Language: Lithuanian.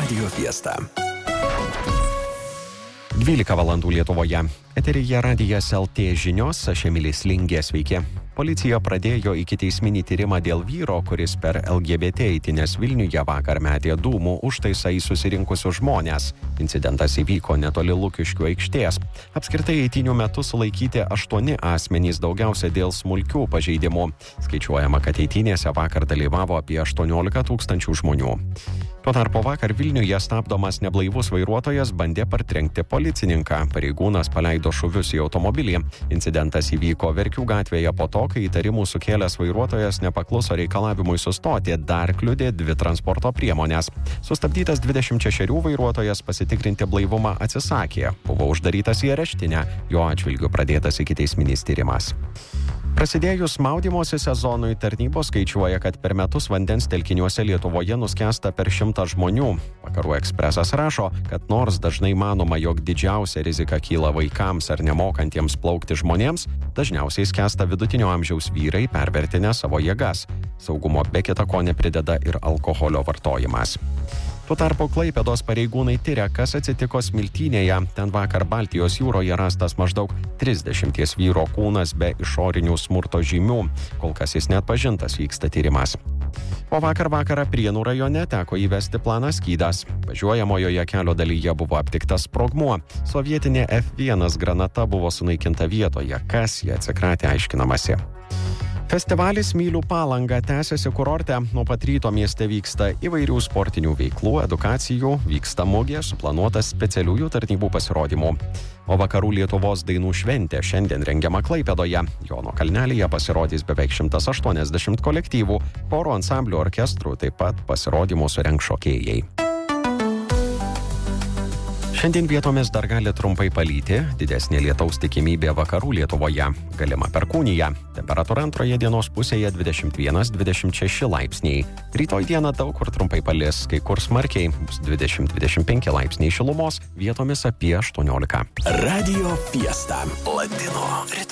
Radio Fiesta. 12 valandų Lietuvoje. Eteryje Radijas LT žinios, aš Emilis Lingė, sveiki. Policija pradėjo ikiteisminį tyrimą dėl vyro, kuris per LGBT eitynes Vilniuje vakar metė dūmų užtaisą į susirinkusius žmonės. Incidentas įvyko netoli Lukiškių aikštės. Apskritai eitynių metu sulaikyti 8 asmenys, daugiausia dėl smulkių pažeidimų. Skaičiuojama, kad eitynėse vakar dalyvavo apie 18 000 žmonių. Tuo tarpu vakar Vilniuje stabdomas neblaivus vairuotojas bandė partrenkti policininką. Pareigūnas paleido šūvius į automobilį. Incidentas įvyko Verkių gatvėje po to, kai įtarimų sukėlęs vairuotojas nepakluso reikalavimui sustoti, dar kliudė 2 transporto priemonės. Sustabdytas 26 vairuotojas pasitikrinti blaivumą atsisakė. Buvo uždarytas į areštinę, jo atžvilgiu pradėtas ikiteisminis tyrimas. Prasidėjus maudymosi sezonui, tarnybos skaičiuoja, kad per metus vandens telkiniuose Lietuvoje nuskęsta per 100 žmonių. Vakarų ekspresas rašo, kad nors dažnai manoma, jog didžiausia rizika kyla vaikams ar nemokantiems plaukti žmonėms, dažniausiai skęsta vidutinio amžiaus vyrai pervertinę savo jėgas. Saugumo be kita ko neprideda ir alkoholio vartojimas. Tuo tarpu Klaipėdos pareigūnai tyria, kas atsitiko Smiltynėje. Ten vakar Baltijos jūroje rastas maždaug 30 vyro kūnas be išorinių smurto žymių. Kol kas jis neatpažintas, vyksta tyrimas. O vakarą Prienų rajone teko įvesti planą skydas. Važiuojamojoje kelio dalyje buvo aptiktas sprogmuo. Sovietinė F1 granata buvo sunaikinta vietoje. Kas ją atsikratė, aiškinamasi. Festivalis Myliu Palangą tęsiasi kurorte. Nuo pat ryto mieste vyksta įvairių sportinių veiklų, edukacijų, vyksta mugė, suplanuotas specialiųjų tarnybų pasirodymų. O vakarų Lietuvos dainų šventė šiandien rengiama Klaipėdoje. Jono kalnelyje pasirodys beveik 180 kolektyvų, choro ansamblių orkestrų, taip pat pasirodymų surengs šokėjai. Šiandien vietomis dar gali trumpai palyti, didesnė lietaus tikimybė vakarų Lietuvoje, galima perkūnija. Temperatūra antroje dienos pusėje 21-26 laipsniai. Rytoj dieną daug kur trumpai palis, kai kur smarkiai, bus 20-25 laipsniai šilumos, vietomis apie 18. Radio Fiesta. Latino ritmo.